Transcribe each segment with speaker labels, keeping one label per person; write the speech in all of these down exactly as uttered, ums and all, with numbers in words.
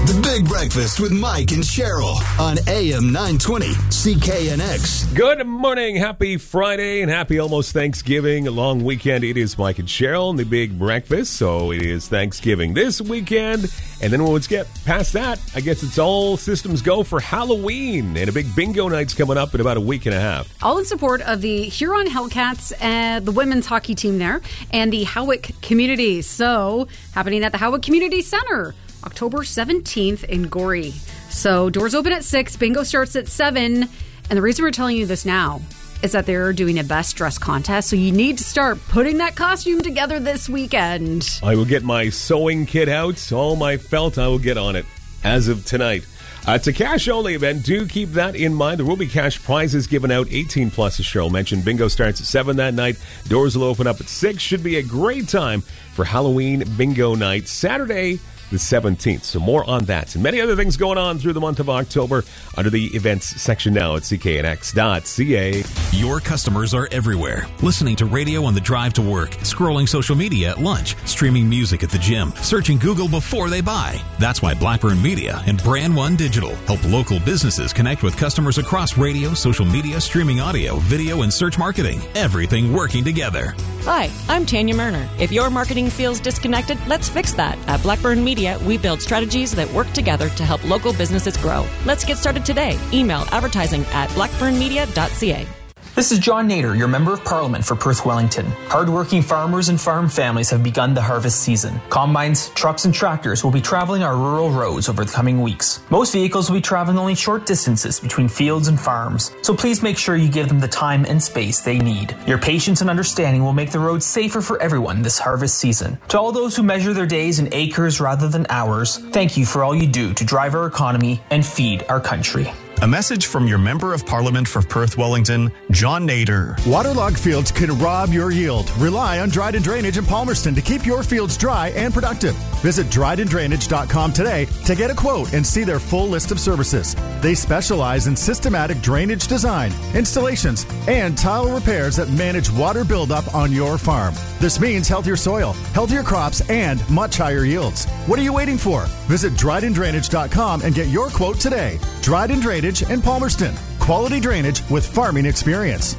Speaker 1: The Big Breakfast with Mike and Cheryl on A M nine twenty C K N X.
Speaker 2: Good morning. Happy Friday and happy almost Thanksgiving. A long weekend. It is Mike and Cheryl and The Big Breakfast. So it is Thanksgiving this weekend. And then when we get past that, I guess it's all systems go for Halloween. And a big bingo night's coming up in about a week and a half.
Speaker 3: All in support of the Huron Hellcats, uh, the women's hockey team there, and the Howick community. So happening at the Howick Community Center. October seventeenth in Gorey. So doors open at six, bingo starts at seven. And the reason we're telling you this now is that they're doing a best dress contest. So you need to start putting that costume together this weekend.
Speaker 2: I will get my sewing kit out. All my felt, I will get on it as of tonight. Uh, it's a cash-only event. Do keep that in mind. There will be cash prizes given out, eighteen plus, as Cheryl mentioned. Bingo starts at seven that night. Doors will open up at six. Should be a great time for Halloween bingo night, Saturday the seventeenth. So more on that and many other things going on through the month of October under the events section now at C K N X dot C A.
Speaker 4: Your customers are everywhere. Listening to radio on the drive to work, scrolling social media at lunch, streaming music at the gym, searching Google before they buy. That's why Blackburn Media and Brand One Digital help local businesses connect with customers across radio, social media, streaming audio, video, and search marketing. Everything working together.
Speaker 5: Hi, I'm Tanya Murner. If your marketing feels disconnected, let's fix that. At Blackburn Media, we build strategies that work together to help local businesses grow. Let's get started today. Email advertising at blackburn media dot c a.
Speaker 6: This is John Nader, your Member of Parliament for Perth Wellington. Hardworking farmers and farm families have begun the harvest season. Combines, trucks, and tractors will be traveling our rural roads over the coming weeks. Most vehicles will be traveling only short distances between fields and farms, so please make sure you give them the time and space they need. Your patience and understanding will make the roads safer for everyone this harvest season. To all those who measure their days in acres rather than hours, thank you for all you do to drive our economy and feed our country.
Speaker 7: A message from your Member of Parliament for Perth Wellington, John Nader.
Speaker 8: Waterlogged fields can rob your yield. Rely on Dryden Drainage in Palmerston to keep your fields dry and productive. Visit dryden drainage dot com today to get a quote and see their full list of services. They specialize in systematic drainage design, installations, and tile repairs that manage water buildup on your farm. This means healthier soil, healthier crops, and much higher yields. What are you waiting for? Visit dryden drainage dot com and get your quote today. Dryden Drainage in Palmerston. Quality drainage with farming experience.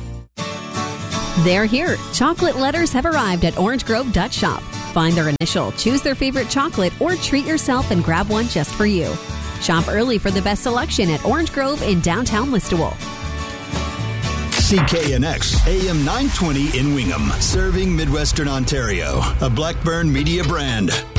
Speaker 9: They're here. Chocolate letters have arrived at Orange Grove Dutch Shop. Find their initial, choose their favorite chocolate, or treat yourself and grab one just for you. Shop early for the best selection at Orange Grove in downtown Listowel.
Speaker 1: C K N X, A M nine twenty in Wingham, serving Midwestern Ontario, a Blackburn Media brand.